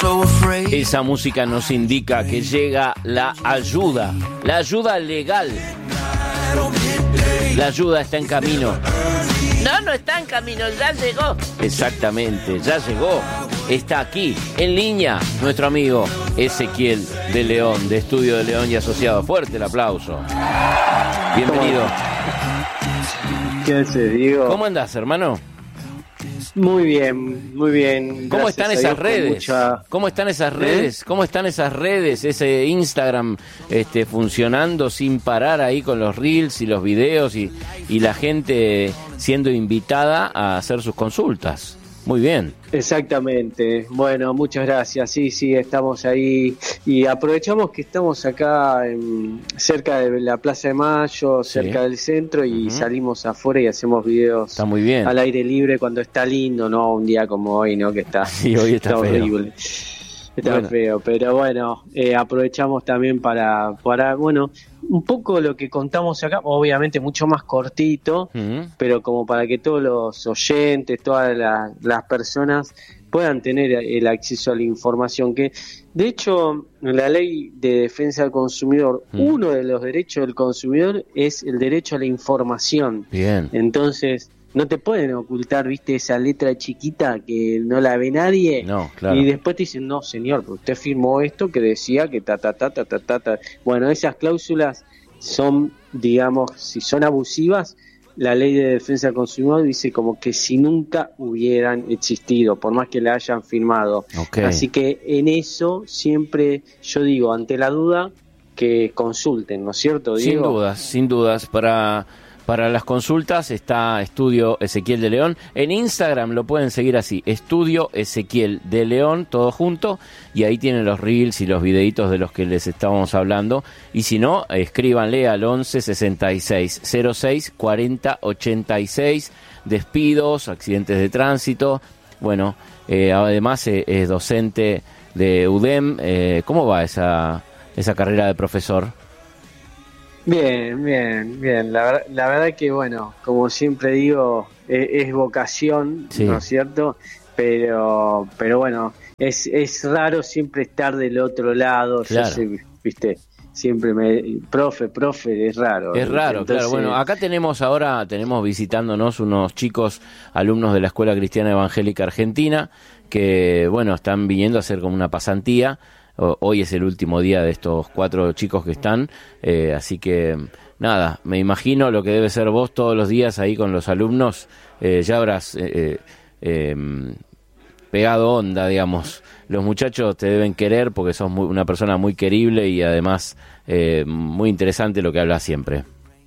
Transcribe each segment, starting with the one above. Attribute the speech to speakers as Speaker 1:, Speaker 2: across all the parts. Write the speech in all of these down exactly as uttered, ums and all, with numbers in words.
Speaker 1: Esa música nos indica que llega la ayuda, la ayuda legal. La ayuda está en camino. No, no está en camino, ya llegó. Exactamente, ya llegó. Está aquí, en línea, nuestro amigo Ezequiel de León, de Estudio de León y Asociado. Fuerte el aplauso. Bienvenido.
Speaker 2: ¿Qué haces, Diego?
Speaker 1: ¿Cómo andás, hermano?
Speaker 2: Muy bien, muy bien.
Speaker 1: ¿Cómo están esas redes?
Speaker 2: Mucha...
Speaker 1: ¿Cómo están esas redes? ¿Eh? ¿Cómo están esas redes? Ese Instagram este, funcionando sin parar ahí con los reels y los videos y, y la gente siendo invitada a hacer sus consultas. Muy bien.
Speaker 2: Exactamente. Bueno, muchas gracias. Sí, sí, estamos ahí y aprovechamos que estamos acá en, cerca de la Plaza de Mayo, cerca sí. del centro y uh-huh. salimos afuera y hacemos videos
Speaker 1: está muy bien.
Speaker 2: Al aire libre cuando está lindo, no un día como hoy, ¿no? Que está,
Speaker 1: sí, hoy está,
Speaker 2: está horrible. Está bueno. feo, pero bueno, eh, aprovechamos también para, para, bueno, un poco lo que contamos acá, obviamente mucho más cortito, uh-huh. pero como para que todos los oyentes, todas la, las personas puedan tener el acceso a la información, que de hecho la ley de defensa del consumidor, uh-huh. uno de los derechos del consumidor es el derecho a la información.
Speaker 1: Bien.
Speaker 2: Entonces... no te pueden ocultar, viste, esa letra chiquita que no la ve nadie.
Speaker 1: No, claro.
Speaker 2: Y después te dicen, no, señor, usted firmó esto que decía que ta, ta, ta, ta, ta, ta, ta. Bueno, esas cláusulas son, digamos, si son abusivas, la ley de defensa del consumidor dice como que si nunca hubieran existido, por más que la hayan firmado.
Speaker 1: Okay.
Speaker 2: Así que en eso siempre yo digo, ante la duda, que consulten, ¿no es cierto, Diego?
Speaker 1: Sin dudas, sin dudas, para... Para las consultas está Estudio Ezequiel de León. En Instagram lo pueden seguir así, Estudio Ezequiel de León, todo junto, y ahí tienen los reels y los videitos de los que les estábamos hablando. Y si no, escríbanle al once sesenta y seis cero seis cuarenta ochenta y seis, despidos, accidentes de tránsito. Bueno, eh, además eh, es docente de U D E M. Eh, ¿Cómo va esa, esa carrera de profesor?
Speaker 2: Bien, bien, bien. La, la verdad que, bueno, como siempre digo, es, es vocación, sí. ¿no es cierto? Pero, pero bueno, es, es raro siempre estar del otro lado.
Speaker 1: Claro.
Speaker 2: Yo sé, viste, siempre me... Profe, profe, es raro.
Speaker 1: Es raro, entonces... claro. Bueno, acá tenemos ahora, tenemos visitándonos unos chicos, alumnos de la Escuela Cristiana Evangélica Argentina, que, bueno, están viniendo a hacer como una pasantía. Hoy es el último día de estos cuatro chicos que están, eh, así que nada, me imagino lo que debe ser vos todos los días ahí con los alumnos, eh, ya habrás eh, eh, pegado onda, digamos. Los muchachos te deben querer porque sos muy, una persona muy querible y además eh, muy interesante lo que hablas siempre.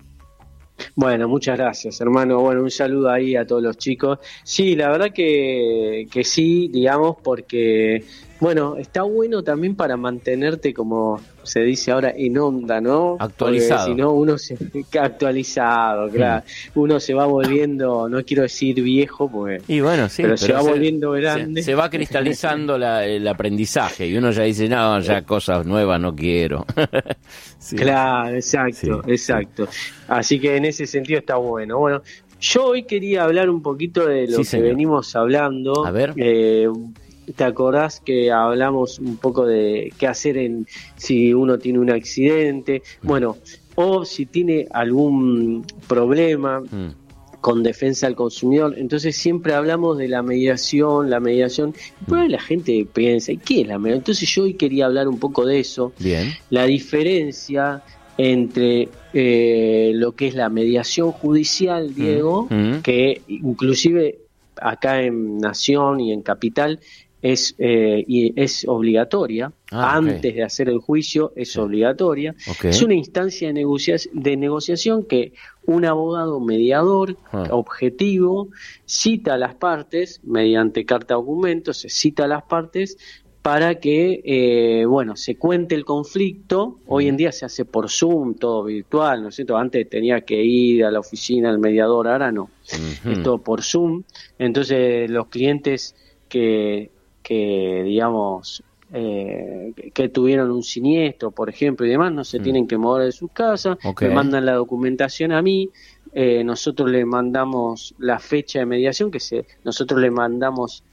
Speaker 2: Bueno, muchas gracias, hermano. Bueno, un saludo ahí a todos los chicos. Sí, la verdad que, que sí, digamos, porque... Bueno, está bueno también para mantenerte, como se dice ahora, en onda, ¿no?
Speaker 1: Actualizado.
Speaker 2: Porque si no, uno se... Actualizado, claro. Mm. Uno se va volviendo, no quiero decir viejo, porque...
Speaker 1: Y bueno, sí,
Speaker 2: pero, pero se va
Speaker 1: se,
Speaker 2: volviendo grande.
Speaker 1: Se, se va cristalizando la, el aprendizaje y uno ya dice, no, ya cosas nuevas no quiero.
Speaker 2: Sí. Claro, exacto, sí, exacto. Sí. Así que en ese sentido está bueno. Bueno, yo hoy quería hablar un poquito de lo sí, que señor. venimos hablando.
Speaker 1: A ver.
Speaker 2: Eh, ¿Te acordás que hablamos un poco de qué hacer en si uno tiene un accidente? Bueno, o si tiene algún problema mm. con defensa del consumidor. Entonces siempre hablamos de la mediación, la mediación. Pues la gente piensa, ¿y qué es la mediación? Entonces yo hoy quería hablar un poco de eso.
Speaker 1: Bien.
Speaker 2: La diferencia entre eh, lo que es la mediación judicial, Diego, mm. Mm. que inclusive acá en Nación y en Capital es eh, y es obligatoria. Ah, antes okay. de hacer el juicio es sí. obligatoria. Okay. Es una instancia de, negocia de negociación que un abogado mediador ah. objetivo cita a las partes mediante carta documento, se cita a las partes para que eh, bueno se cuente el conflicto. Mm. Hoy en día se hace por Zoom, todo virtual, ¿no es cierto? Antes tenía que ir a la oficina del mediador, ahora no. Mm-hmm. Es todo por Zoom. Entonces los clientes que que digamos eh, que tuvieron un siniestro, por ejemplo, y demás, no se mm. tienen que mover de sus casas, okay. me mandan la documentación a mí, eh, nosotros le mandamos la fecha de mediación, que se, nosotros le mandamos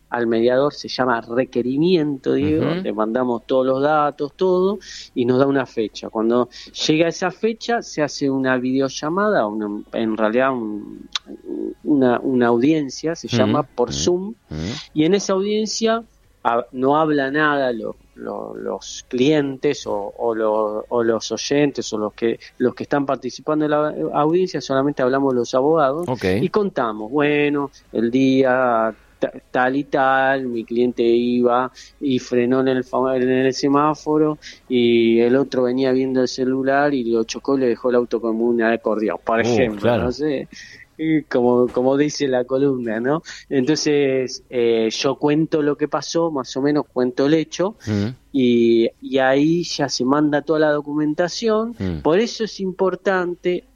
Speaker 2: al mediador, se llama requerimiento, Diego, uh-huh. le mandamos todos los datos, todo, y nos da una fecha. Cuando llega esa fecha, se hace una videollamada, una, en realidad un, una, una audiencia, se uh-huh. llama por uh-huh. Zoom, uh-huh. y en esa audiencia a, no habla nada lo, lo, los clientes o, o, lo, o los oyentes o los que los que están participando en la audiencia, solamente hablamos los abogados
Speaker 1: okay.
Speaker 2: y contamos, bueno, el día tal y tal, mi cliente iba y frenó en el, en el semáforo y el otro venía viendo el celular y lo chocó y le dejó el auto como un acordeón, por uh, ejemplo,
Speaker 1: claro.
Speaker 2: no sé, como como dice la columna, ¿no? Entonces eh, yo cuento lo que pasó, más o menos cuento el hecho, uh-huh. y, y ahí ya se manda toda la documentación, uh-huh. por eso es importante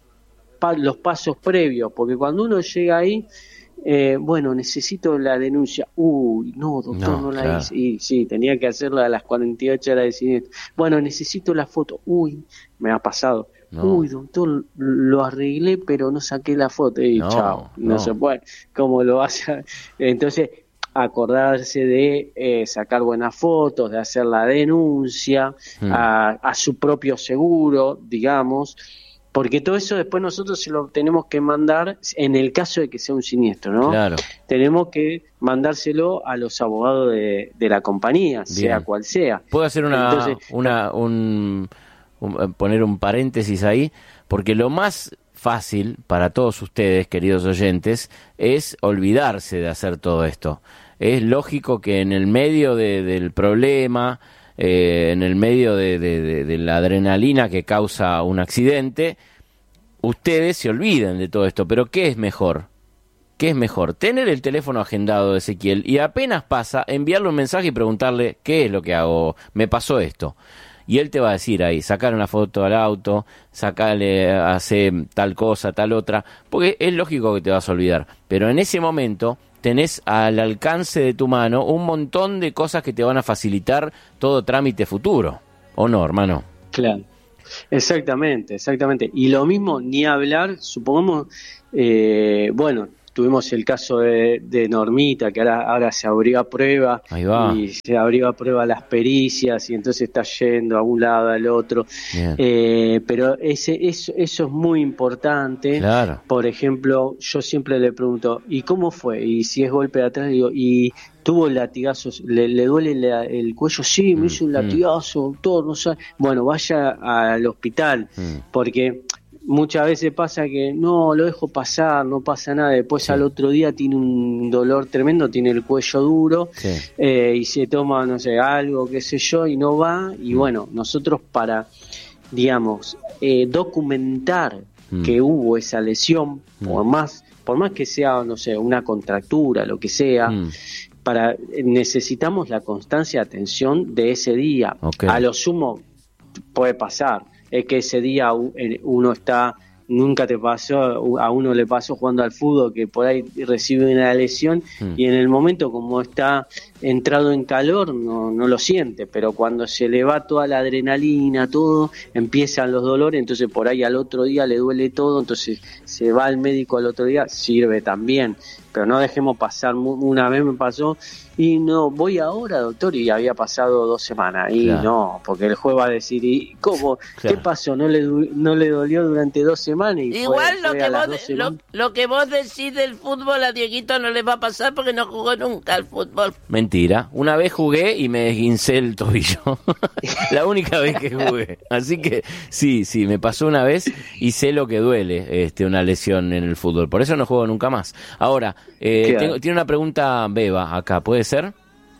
Speaker 2: pa- los pasos previos, porque cuando uno llega ahí, Eh, bueno, necesito la denuncia. Uy, no, doctor, no, no la claro. hice. Y sí, tenía que hacerla a las cuarenta y ocho horas de siniestro. Bueno, necesito la foto. Uy, me ha pasado. No. Uy, doctor, lo arreglé, pero no saqué la foto. Y no, chao, no, no se puede. ¿Cómo lo vas a...? Entonces, acordarse de eh, sacar buenas fotos, de hacer la denuncia hmm. a, a su propio seguro, digamos. Porque todo eso después nosotros se lo tenemos que mandar en el caso de que sea un siniestro, ¿no?
Speaker 1: Claro.
Speaker 2: Tenemos que mandárselo a los abogados de, de la compañía, Bien. sea cual sea.
Speaker 1: ¿Puedo hacer una, Entonces, una un, un, poner un paréntesis ahí? Porque lo más fácil para todos ustedes, queridos oyentes, es olvidarse de hacer todo esto. Es lógico que en el medio de, del problema... Eh, en el medio de, de, de, de la adrenalina que causa un accidente, ustedes se olviden de todo esto. Pero ¿qué es mejor? ¿Qué es mejor? Tener el teléfono agendado de Ezequiel y apenas pasa, enviarle un mensaje y preguntarle ¿qué es lo que hago? Me pasó esto. Y él te va a decir ahí, sacar una foto al auto, sacarle, hacer tal cosa, tal otra, porque es lógico que te vas a olvidar. Pero en ese momento tenés al alcance de tu mano un montón de cosas que te van a facilitar todo trámite futuro, ¿o no, hermano?
Speaker 2: Claro, exactamente, exactamente. Y lo mismo, ni hablar, supongamos, eh, bueno, tuvimos el caso de, de Normita, que ahora, ahora se abrió a prueba,
Speaker 1: Ahí va.
Speaker 2: y se abrió a prueba las pericias, y entonces está yendo a un lado, al otro. Eh, pero ese eso, eso es muy importante.
Speaker 1: Claro.
Speaker 2: Por ejemplo, yo siempre le pregunto, ¿y cómo fue? Y si es golpe de atrás, digo, ¿y tuvo latigazos? ¿Le, le duele la, el cuello? Sí, me mm, hizo un latigazo, mm. doctor, no sé. Bueno, vaya al hospital, mm. porque... muchas veces pasa que no, lo dejo pasar, no pasa nada, después sí. al otro día tiene un dolor tremendo, tiene el cuello duro, sí. eh, y se toma, no sé, algo, qué sé yo, y no va, y mm. bueno, nosotros para, digamos, eh, documentar mm. que hubo esa lesión, mm. por más, por más que sea, no sé, una contractura, lo que sea, mm. para necesitamos la constancia de atención de ese día.
Speaker 1: Okay.
Speaker 2: A lo sumo puede pasar, es que ese día uno está, nunca te pasó, a uno le pasó jugando al fútbol que por ahí recibe una lesión mm. y en el momento como está entrado en calor no, no lo siente, pero cuando se le va toda la adrenalina, todo, empiezan los dolores, entonces por ahí al otro día le duele todo, entonces se va al médico al otro día, sirve también, pero no dejemos pasar. Una vez me pasó y no, voy ahora, doctor, y había pasado dos semanas, y claro. no, porque el juez va a decir, ¿y cómo? Claro. ¿Qué pasó? ¿No le, no le dolió durante dos semanas? Y
Speaker 3: Igual
Speaker 2: fue,
Speaker 3: lo,
Speaker 2: fue
Speaker 3: que vos, lo, lo que vos decís del fútbol a Dieguito no le va a pasar porque no jugó nunca al fútbol.
Speaker 1: Mentira, una vez jugué y me esguincé el tobillo, la única vez que jugué, así que sí, sí, me pasó una vez y sé lo que duele este, una lesión en el fútbol, por eso no juego nunca más. Ahora, eh, tengo, tiene una pregunta Beba acá, ¿puede ser?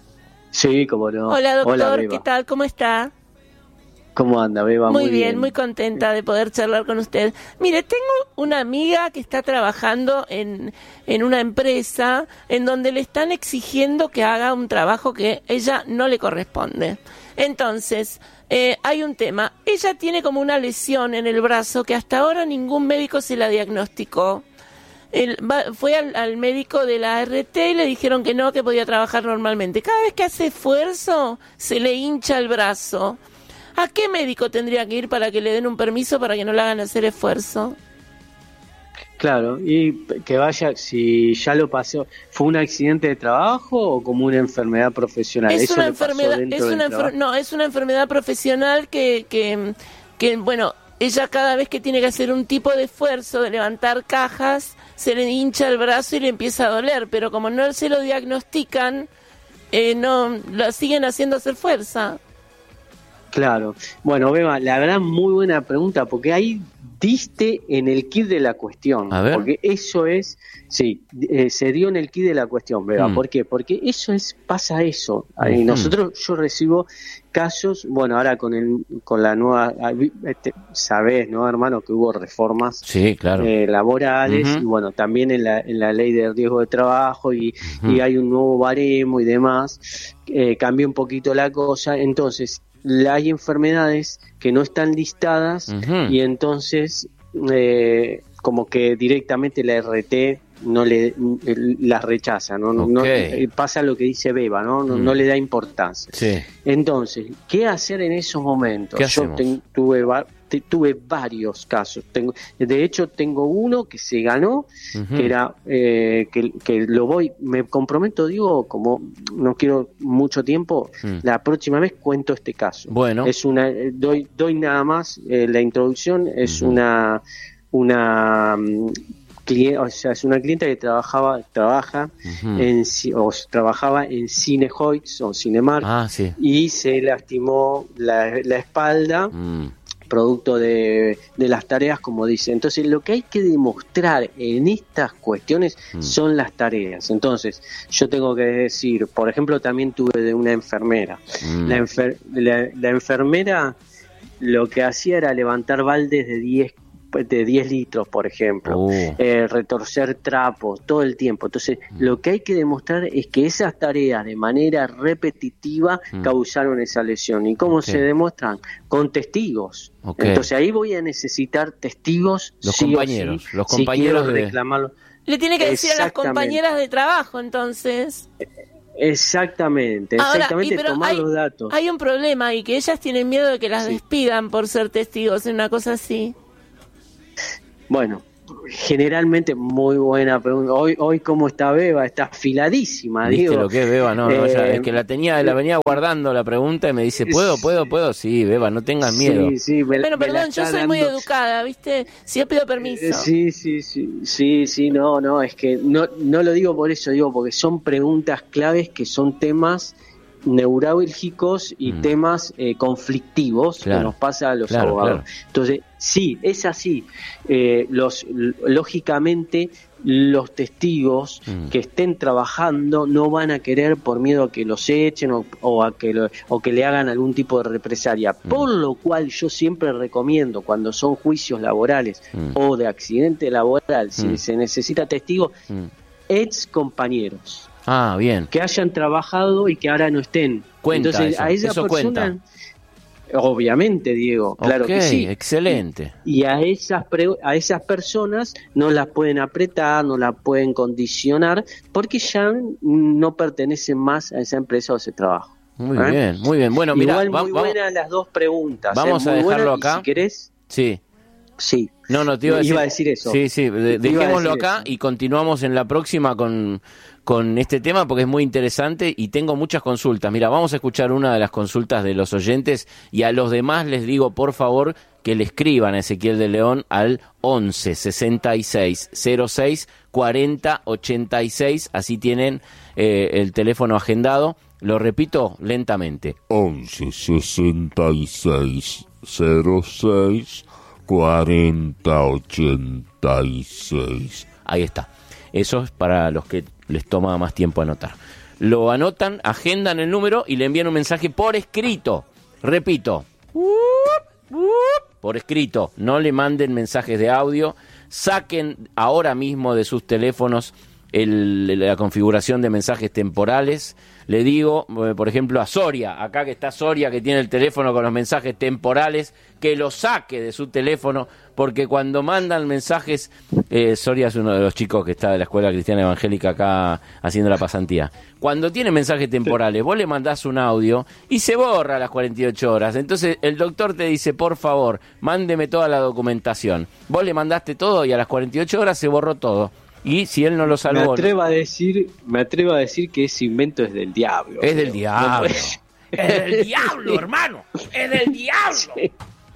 Speaker 2: Sí, cómo no.
Speaker 3: Hola, doctor, Hola, ¿qué tal? ¿Cómo está?
Speaker 2: ¿Cómo anda, Beba?
Speaker 3: Muy,
Speaker 2: muy
Speaker 3: bien,
Speaker 2: bien,
Speaker 3: muy contenta de poder charlar con usted. Mire, tengo una amiga que está trabajando en, en una empresa en donde le están exigiendo que haga un trabajo que ella no le corresponde. Entonces, eh, hay un tema. Ella tiene como una lesión en el brazo que hasta ahora ningún médico se la diagnosticó. Él va, fue al, al médico de la R T y le dijeron que no, que podía trabajar normalmente. Cada vez que hace esfuerzo, se le hincha el brazo. ¿A qué médico tendría que ir para que le den un permiso para que no le hagan hacer esfuerzo?
Speaker 2: Claro, y que vaya, si ya lo pasó, ¿fue un accidente de trabajo o como una enfermedad profesional?
Speaker 3: Es
Speaker 2: ¿Eso
Speaker 3: una
Speaker 2: le pasó
Speaker 3: enfermedad,
Speaker 2: dentro
Speaker 3: es
Speaker 2: del
Speaker 3: una
Speaker 2: trabajo?
Speaker 3: enfer- no, es una enfermedad profesional que, que, que, bueno, ella cada vez que tiene que hacer un tipo de esfuerzo de levantar cajas, se le hincha el brazo y le empieza a doler, pero como no se lo diagnostican, eh, no, la siguen haciendo hacer fuerza.
Speaker 2: Claro. Bueno, Beba, la verdad, muy buena pregunta, porque ahí diste en el kit de la cuestión.
Speaker 1: A ver.
Speaker 2: Porque eso es, sí, eh, se dio en el kit de la cuestión, Beba.
Speaker 1: Mm.
Speaker 2: ¿Por qué? Porque eso es, pasa eso. Y nosotros, yo recibo casos, bueno, ahora con el, con la nueva, este, sabés, ¿no, hermano? Que hubo reformas
Speaker 1: Sí, claro.
Speaker 2: eh, laborales,
Speaker 1: Uh-huh.
Speaker 2: y bueno, también en la, en la ley de riesgo de trabajo, y,
Speaker 1: Uh-huh.
Speaker 2: y hay un nuevo baremo y demás, eh, cambió un poquito la cosa. Entonces, la- hay enfermedades que no están listadas,
Speaker 1: Uh-huh.
Speaker 2: y entonces eh, como que directamente la R T no le las rechaza, ¿no? No, no,
Speaker 1: Okay.
Speaker 2: pasa lo que dice Beba, ¿no? No,
Speaker 1: Mm.
Speaker 2: no le da importancia.
Speaker 1: Sí.
Speaker 2: Entonces, ¿qué hacer en esos momentos?
Speaker 1: ¿Qué
Speaker 2: Yo
Speaker 1: hacemos?
Speaker 2: ten- tuve va- te- tuve varios casos. Tengo, de hecho, tengo uno que se ganó,
Speaker 1: Uh-huh.
Speaker 2: que era eh, que, que lo voy, me comprometo, digo, como no quiero mucho tiempo,
Speaker 1: Mm.
Speaker 2: la próxima vez cuento este caso.
Speaker 1: Bueno.
Speaker 2: Es una, eh, doy, doy nada más eh, la introducción. Es
Speaker 1: Ujú.
Speaker 2: una, una mm, clie- o sea, es una clienta que trabajaba, trabaja
Speaker 1: Ujú.
Speaker 2: en ci- o s- trabajaba en Cinehoids o Cinemark,
Speaker 1: Ah, sí.
Speaker 2: y se lastimó la, la espalda,
Speaker 1: Mm.
Speaker 2: producto de, de las tareas, como dice. Entonces, lo que hay que demostrar en estas cuestiones
Speaker 1: Mm.
Speaker 2: son las tareas. Entonces, yo tengo que decir, por ejemplo, también tuve de una enfermera.
Speaker 1: Mm.
Speaker 2: La, enfer- la, la enfermera lo que hacía era levantar baldes de diez de diez litros, por ejemplo,
Speaker 1: Uh.
Speaker 2: eh, retorcer trapos todo el tiempo. Entonces,
Speaker 1: Mm.
Speaker 2: lo que hay que demostrar es que esas tareas de manera repetitiva
Speaker 1: Mm.
Speaker 2: causaron esa lesión. ¿Y cómo
Speaker 1: Ok.
Speaker 2: se demuestran? Con testigos.
Speaker 1: Ok.
Speaker 2: Entonces, ahí voy a necesitar testigos,
Speaker 1: Los
Speaker 2: sí o
Speaker 1: compañeros,
Speaker 2: sí,
Speaker 1: los
Speaker 2: si
Speaker 1: compañeros
Speaker 2: quiero
Speaker 1: de-
Speaker 2: reclamarlo.
Speaker 3: Le tiene que decir a las
Speaker 2: Exactamente.
Speaker 3: compañeras de trabajo, entonces.
Speaker 2: Exactamente,
Speaker 3: Ahora,
Speaker 2: exactamente,
Speaker 3: y pero
Speaker 2: tomar
Speaker 3: hay,
Speaker 2: los datos.
Speaker 3: hay un problema y que ellas tienen miedo de que las
Speaker 2: Sí.
Speaker 3: despidan por ser testigos en una cosa así.
Speaker 2: Bueno, generalmente muy buena pregunta. Hoy, hoy ¿cómo está Beba? Está afiladísima,
Speaker 1: ¿Viste
Speaker 2: digo.
Speaker 1: lo que es, Beba? No, no, ya,
Speaker 2: Eh,
Speaker 1: es que la tenía, la venía guardando la pregunta y me dice, ¿puedo, puedo, puedo? Sí, Beba, no tengas miedo.
Speaker 2: Sí, sí, me-
Speaker 3: Bueno,
Speaker 2: me la
Speaker 3: perdón, yo
Speaker 2: está
Speaker 3: soy muy
Speaker 2: dando-
Speaker 3: educada, ¿viste? Si yo pido permiso.
Speaker 2: Eh, Sí, sí, sí, sí, sí, no, no, es que no, no lo digo por eso, digo porque son preguntas claves que son temas neurálgicos y
Speaker 1: Mm.
Speaker 2: temas eh, conflictivos
Speaker 1: Claro,
Speaker 2: que nos pasa a los
Speaker 1: claro,
Speaker 2: abogados.
Speaker 1: claro.
Speaker 2: Entonces, sí, es así. Eh, los, lógicamente, los testigos
Speaker 1: Mm.
Speaker 2: que estén trabajando no van a querer por miedo a que los echen o, o a que lo- o que le hagan algún tipo de represalia.
Speaker 1: Mm.
Speaker 2: Por lo cual yo siempre recomiendo, cuando son juicios laborales
Speaker 1: Mm.
Speaker 2: o de accidente laboral, si
Speaker 1: Mm.
Speaker 2: se necesita testigo,
Speaker 1: Mm.
Speaker 2: ex compañeros
Speaker 1: Ah, bien.
Speaker 2: que hayan trabajado y que ahora no estén.
Speaker 1: Cuenta
Speaker 2: Entonces,
Speaker 1: eso,
Speaker 2: a esa
Speaker 1: eso
Speaker 2: persona,
Speaker 1: cuenta.
Speaker 2: obviamente, Diego, claro
Speaker 1: Ok,
Speaker 2: que sí.
Speaker 1: excelente.
Speaker 2: Y a esas pre- a esas personas no las pueden apretar, no las pueden condicionar, porque ya no pertenecen más a esa empresa o a ese trabajo.
Speaker 1: Muy
Speaker 2: ¿Eh?
Speaker 1: bien, muy bien. Bueno, mira,
Speaker 2: Igual
Speaker 1: va-
Speaker 2: muy
Speaker 1: vamos,
Speaker 2: buenas las dos preguntas.
Speaker 1: vamos
Speaker 2: ¿eh?
Speaker 1: a
Speaker 2: Muy
Speaker 1: dejarlo
Speaker 2: buenas, y
Speaker 1: acá.
Speaker 2: si querés,
Speaker 1: sí.
Speaker 2: sí.
Speaker 1: No, no, te iba a decir,
Speaker 2: Iba a decir eso.
Speaker 1: Sí, sí, de-
Speaker 2: Te iba a
Speaker 1: dejémoslo
Speaker 2: decir
Speaker 1: acá
Speaker 2: eso.
Speaker 1: y continuamos en la próxima con, con este tema porque es muy interesante y tengo muchas consultas. Mira, vamos a escuchar una de las consultas de los oyentes y a los demás les digo, por favor, que le escriban a Ezequiel de León al once sesenta y seis cero seis cuarenta ochenta y seis, así tienen eh, el teléfono agendado. Lo repito lentamente.
Speaker 4: once sesenta y seis cero seis cuarenta ochenta y seis.
Speaker 1: Ahí está. Eso es para los que les toma más tiempo anotar. Lo anotan, agendan el número y le envían un mensaje por escrito. Repito, por escrito. No le manden mensajes de audio. Saquen ahora mismo de sus teléfonos el- la configuración de mensajes temporales. le digo, por ejemplo, a Soria, acá que está Soria, que tiene el teléfono con los mensajes temporales, que lo saque de su teléfono, porque cuando mandan mensajes, eh, Soria es uno de los chicos que está de la Escuela Cristiana Evangélica acá haciendo la pasantía. Cuando tiene mensajes temporales, vos le mandás un audio y se borra a las cuarenta y ocho horas. Entonces el doctor te dice, por favor, mándeme toda la documentación. Vos le mandaste todo y a las cuarenta y ocho horas se borró todo. Y si él no lo salvó...
Speaker 2: Me atrevo a decir, me atrevo a decir que ese invento es del diablo.
Speaker 1: Es del diablo.
Speaker 3: No es del diablo, hermano. Es del diablo. Sí.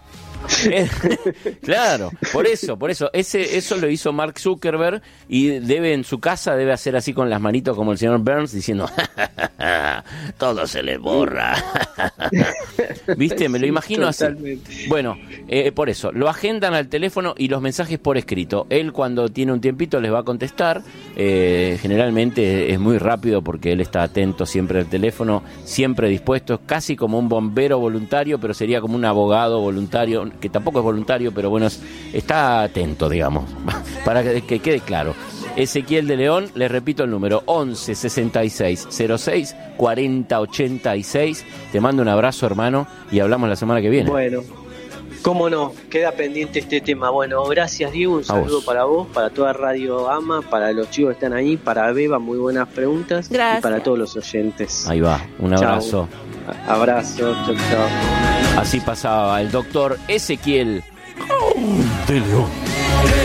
Speaker 1: Claro, por eso, por eso, ese, eso lo hizo Mark Zuckerberg y debe en su casa debe hacer así con las manitos como el señor Burns diciendo todo se le borra. ¿Viste? Me lo imagino así. Bueno, eh, por eso, lo agendan al teléfono y los mensajes por escrito. Él cuando tiene un tiempito les va a contestar, eh, generalmente es muy rápido porque él está atento siempre al teléfono, siempre dispuesto, casi como un bombero voluntario, pero sería como un abogado voluntario, que tampoco es voluntario, pero bueno, está atento, digamos, para que, que quede claro. Ezequiel de León, les repito el número, once sesenta y seis cero seis cuarenta ochenta y seis. Te mando un abrazo, hermano, y hablamos la semana que viene.
Speaker 2: Bueno, cómo no, queda pendiente este tema. Bueno, gracias, Diego, un saludo para vos, para toda Radio Ama, para los chicos que están ahí, para Beba, muy buenas preguntas.
Speaker 3: Gracias.
Speaker 2: Y para todos los oyentes.
Speaker 1: Ahí va, un abrazo.
Speaker 2: Chau. Abrazo, chau, chau.
Speaker 1: Así pasaba el doctor Ezequiel de León.